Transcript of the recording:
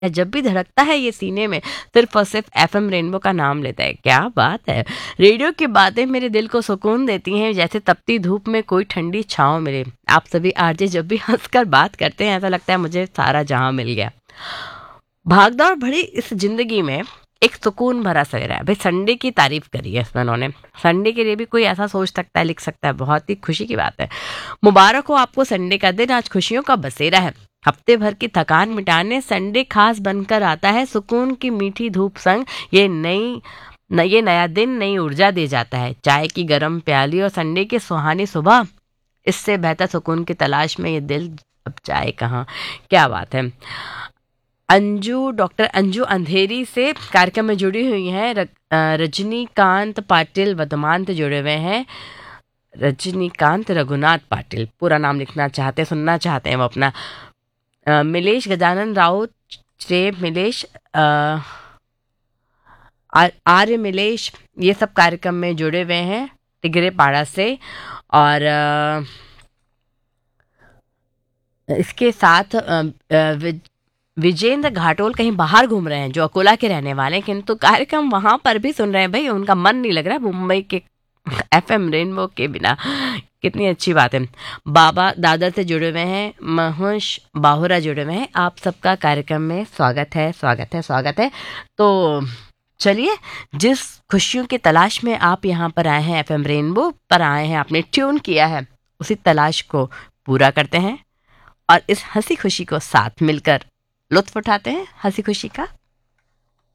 जब भी धड़कता है ये सीने में, सिर्फ और सिर्फ एफएम रेनबो का नाम लेता है। क्या बात है। रेडियो की बातें मेरे दिल को सुकून देती हैं, जैसे तपती धूप में कोई ठंडी छांव मिले। आप सभी आरजे जब भी हंसकर बात करते हैं, ऐसा लगता है मुझे सारा जहां मिल गया। भागदौड़ भरी इस जिंदगी में एक सुकून भरा सवेरा है। भाई संडे की तारीफ करी है इसमें उन्होंने। संडे के लिए भी कोई ऐसा सोच सकता है, लिख सकता है, बहुत ही खुशी की बात है। मुबारक हो आपको संडे का दिन, आज खुशियों का बसेरा है। हफ्ते भर की थकान मिटाने संडे खास बनकर आता है। सुकून की मीठी धूप संग ये नया दिन नई ऊर्जा दे जाता है। चाय की गरम प्याली और संडे की सुहानी सुबह, इससे बेहतर सुकून की तलाश में ये दिल अब जाए कहाँ। क्या बात है। डॉक्टर अंजू अंधेरी से कार्यक्रम में जुड़ी हुई हैं। रजनीकांत पाटिल वर्धमान से जुड़े हुए हैं। रजनीकांत रघुनाथ पाटिल पूरा नाम लिखना चाहते हैं, सुनना चाहते हैं वो अपना। मिलेश गजानन राउत से मिलेश, आर्य मिलेश, ये सब कार्यक्रम में जुड़े हुए हैं टिगरे पाड़ा से। और इसके साथ विजेंद्र घाटोल कहीं बाहर घूम रहे हैं, जो अकोला के रहने वाले हैं, किंतु कार्यक्रम वहां पर भी सुन रहे हैं। भाई उनका मन नहीं लग रहा मुंबई के एफएम रेनबो के बिना। कितनी अच्छी बात है। बाबा दादर से जुड़े हुए हैं, महुष बाहुरा जुड़े हुए हैं। आप सबका कार्यक्रम में स्वागत है, स्वागत है, स्वागत है। तो चलिए, जिस खुशियों की तलाश में आप यहाँ पर आए हैं, एफएम रेनबो पर आए हैं, आपने ट्यून किया है, उसी तलाश को पूरा करते हैं और इस हंसी खुशी को साथ मिलकर लुत्फ उठाते हैं हंसी खुशी का।